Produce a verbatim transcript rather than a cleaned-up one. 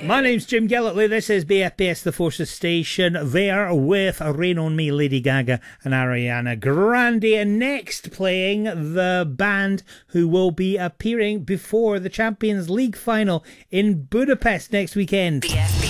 My name's Jim Gillitley. This is B F B S The Forces Station. There with Rain on Me, Lady Gaga and Ariana Grande. And next playing the band who will be appearing before the Champions League final in Budapest next weekend. B F B